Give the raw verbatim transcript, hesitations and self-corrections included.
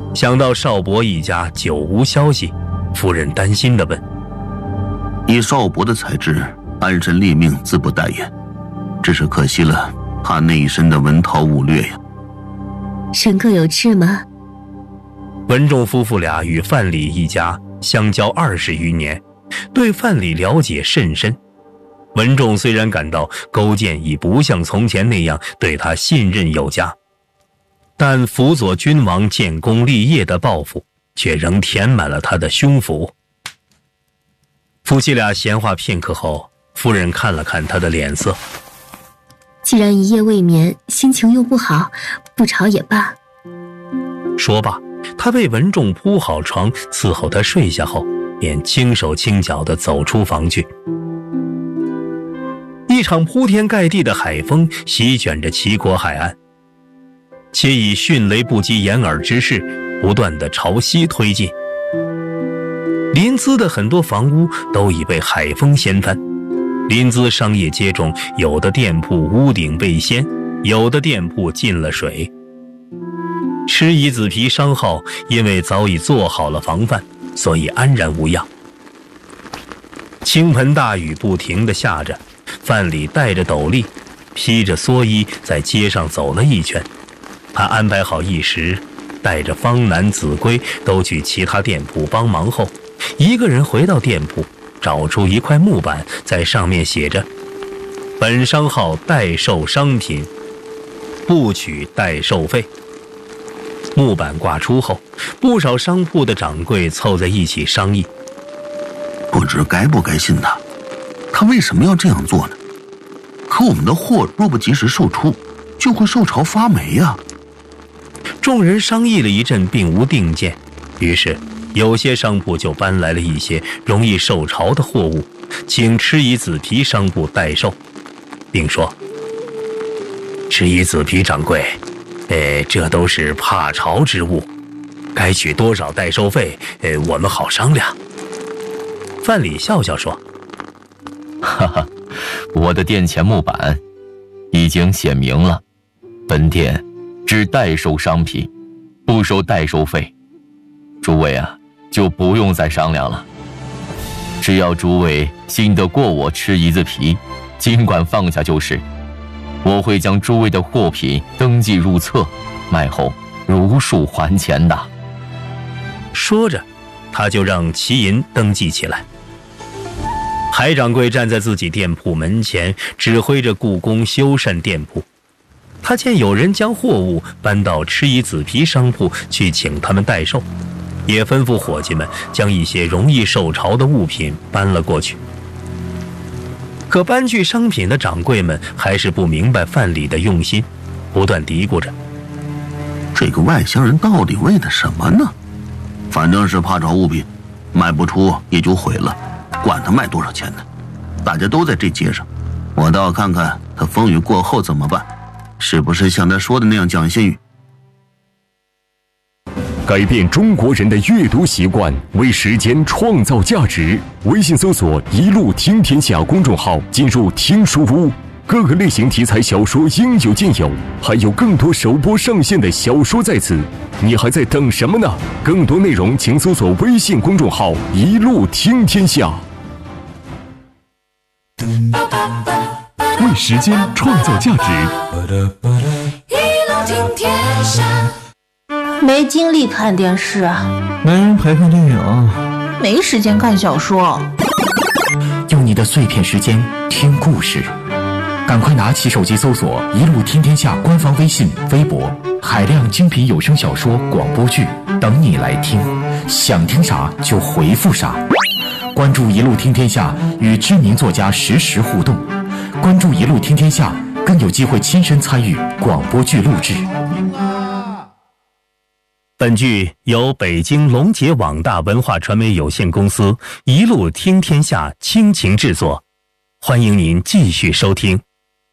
想到邵伯一家久无消息，夫人担心地问： 以邵伯的才智，安身立命自不待言，只是可惜了他那一身的文韬武略呀。 神各有志吗？ 文仲夫妇俩与范蠡一家相交二十余年，对范蠡了解甚深。文仲虽然感到勾践已不像从前那样对他信任有加，但辅佐君王建功立业的抱负却仍填满了他的胸腹。夫妻俩闲话片刻后，夫人看了看他的脸色， 既然一夜未眠，心情又不好，不吵也罢。 说罢，他为文仲铺好床，伺候他睡下后，便轻手轻脚地走出房去。一场铺天盖地的海风席卷着齐国海岸，且以迅雷不及掩耳之势不断地朝西推进。临淄的很多房屋都已被海风掀翻，临淄商业街中，有的店铺屋顶未掀，有的店铺进了水。吃夷子皮商号因为早已做好了防范，所以安然无恙。倾盆大雨不停地下着，范蠡带着斗笠，披着蓑衣在街上走了一圈。他安排好一时，带着方南、子规都去其他店铺帮忙后，一个人回到店铺，找出一块木板，在上面写着：本商号代售商品，不取代售费。木板挂出后，不少商铺的掌柜凑在一起商议， 不知该不该信他，他为什么要这样做呢？可我们的货若不及时售出，就会受潮发霉呀、啊。 众人商议了一阵，并无定见，于是有些商铺就搬来了一些容易受潮的货物，请吃夷子皮商铺代售，并说：吃夷子皮掌柜，呃，这都是怕潮之物，该取多少代收费，呃，我们好商量。范蠡笑笑说： 哈哈，我的店前木板已经写明了，本店只代收商品，不收代收费。诸位啊，就不用再商量了。只要诸位信得过我吃夷子皮，尽管放下就是。我会将诸位的货品登记入册，卖后如数还钱的。 说着，他就让齐银登记起来。海掌柜站在自己店铺门前，指挥着雇工修缮店铺。他见有人将货物搬到吃夷子皮商铺去请他们代售，也吩咐伙计们将一些容易受潮的物品搬了过去。可搬去商品的掌柜们还是不明白范蠡的用心，不断嘀咕着： 这个外乡人到底为的什么呢？反正是怕潮物品，卖不出也就毁了，管他卖多少钱呢？大家都在这街上，我倒要看看他风雨过后怎么办，是不是像他说的那样讲信誉？ 改变中国人的阅读习惯，为时间创造价值。微信搜索“一路听天下”公众号，进入听书屋，各个类型题材小说应有尽有，还有更多首播上线的小说在此，你还在等什么呢？更多内容请搜索微信公众号“一路听天下”。为时间创造价值， 一路听天下。 没精力看电视， 没人陪看电影， 没时间看小说。 用你的碎片时间听故事，赶快拿起手机搜索“一路听天下”官方微信、微博，海量精品有声小说、广播剧等你来听，想听啥就回复啥。关注“一路听天下”，与知名作家实时互动。关注“一路听天下”，更有机会亲身参与广播剧录制。 本剧由北京龙杰网大文化传媒有限公司一路听天下倾情制作，欢迎您继续收听。